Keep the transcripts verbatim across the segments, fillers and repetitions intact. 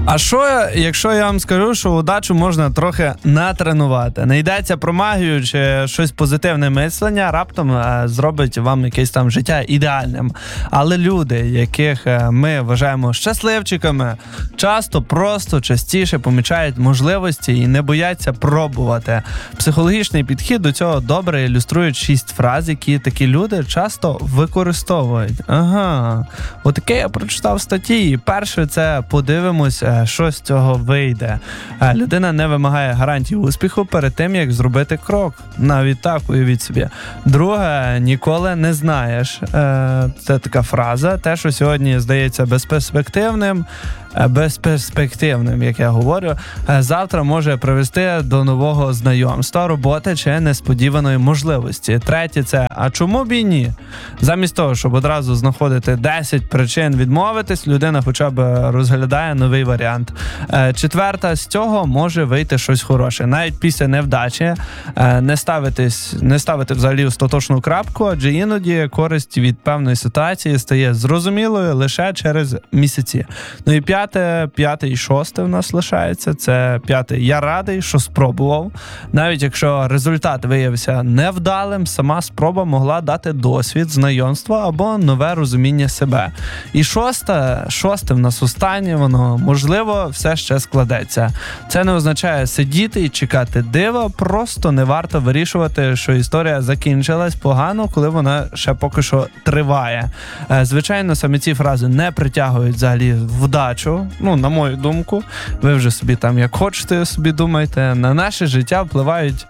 А що, якщо я вам скажу, що удачу можна трохи натренувати? Не йдеться про магію чи щось позитивне мислення, раптом е, зробить вам якесь там життя ідеальним. Але люди, яких е, ми вважаємо щасливчиками, часто просто частіше помічають можливості і не бояться пробувати. Психологічний підхід до цього добре ілюструють шість фраз, які такі люди часто використовують. Ага, отаке я прочитав в статті. І перше, це подивимось, що з цього вийде. Людина не вимагає гарантій успіху перед тим, як зробити крок. Навіть так, уявіть собі. Друге, ніколи не знаєш. Це така фраза. Те, що сьогодні здається безперспективним, безперспективним, як я говорю, завтра може привести до нового знайомства, роботи чи несподіваної можливості. Третє, це а чому б і ні? Замість того, щоб одразу знаходити десять причин відмовитись, людина хоча б розглядає новий варіант. Четверта, з цього може вийти щось хороше. Навіть після невдачі не ставитись, не ставити взагалі остаточну крапку, адже іноді користь від певної ситуації стає зрозумілою лише через місяці. Ну і п'яте, п'яте і шосте в нас лишається. Це п'яте. Я радий, що спробував. Навіть якщо результат виявився невдалим, сама спроба могла дати досвід, знайомство або нове розуміння себе. І шосте, шосте в нас останнє, воно можливо все ще складеться. Це не означає сидіти і чекати дива, просто не варто вирішувати, що історія закінчилась погано, коли вона ще поки що триває. Звичайно, саме ці фрази не притягують взагалі вдачу, ну, на мою думку. Ви вже собі там як хочете собі думайте. На наше життя впливають,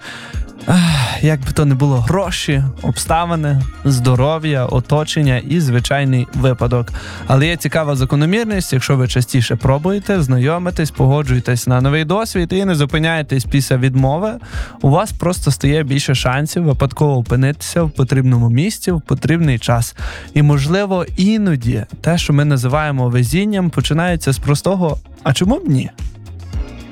як би то не було, гроші, обставини, здоров'я, оточення і звичайний випадок. Але є цікава закономірність, якщо ви частіше пробуєте, знайомитесь, погоджуєтесь на новий досвід і не зупиняєтесь після відмови, у вас просто стає більше шансів випадково опинитися в потрібному місці в потрібний час. І, можливо, іноді те, що ми називаємо везінням, починається з простого «а чому б ні?».